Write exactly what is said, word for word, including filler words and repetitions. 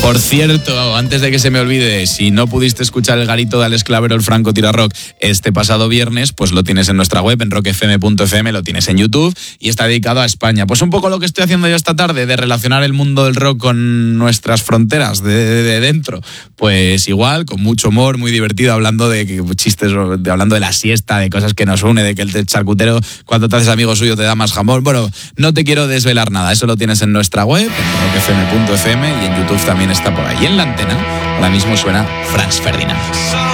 Por cierto, antes de que se me olvide, si no pudiste escuchar el garito de Alex Clavero, el Franco Tira Rock, este pasado viernes, pues lo tienes en nuestra web, en rock f m punto f m, lo tienes en YouTube y está dedicado a España. Pues un poco lo que estoy haciendo yo esta tarde, de relacionar el mundo del rock con nuestras fronteras de, de, de dentro. Pues igual, con mucho humor, muy divertido, hablando de chistes, de, hablando de la siesta, de cosas que nos une, de que el charcutero, cuando te haces amigo suyo, te da más jamón. Bueno, no te quiero desvelar nada, eso lo tienes en nuestra web, en rock f m punto f m, y en YouTube también está por ahí. Y en la antena, ahora mismo suena Franz Ferdinand.